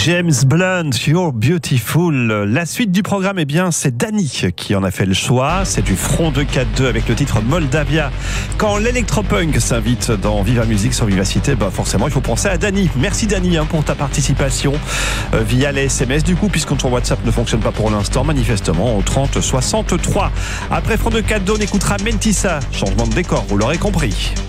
James Blunt, You're Beautiful. La suite du programme, eh bien, c'est Dany qui en a fait le choix. C'est du Front de 4-2 avec le titre Moldavia. Quand l'électropunk s'invite dans Viva Musique sur Vivacité, forcément, il faut penser à Dany. Merci Dany pour ta participation via les SMS. Du coup, puisque ton WhatsApp ne fonctionne pas pour l'instant, manifestement, au 30 63. Après Front de 4-2, on écoutera Mentissa. Changement de décor, vous l'aurez compris.